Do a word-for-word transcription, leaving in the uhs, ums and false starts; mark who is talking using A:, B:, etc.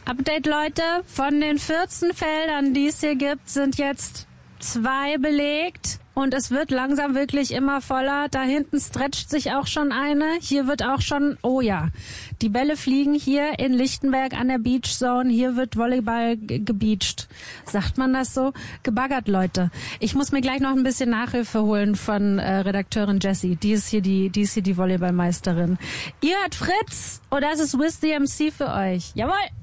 A: Update, Leute. Von den vierzehn Feldern, die es hier gibt, sind jetzt zwei belegt. Und es wird langsam wirklich immer voller. Da hinten stretcht sich auch schon eine. Hier wird auch schon, oh ja, die Bälle fliegen hier in Lichtenberg an der Beach Zone. Hier wird Volleyball ge- gebeacht. Sagt man das so? Gebaggert, Leute. Ich muss mir gleich noch ein bisschen Nachhilfe holen von äh, Redakteurin Jessie. Die ist hier die, die ist hier die Volleyballmeisterin. Ihr hört Fritz und das ist Wiz D M C für euch. Jawohl!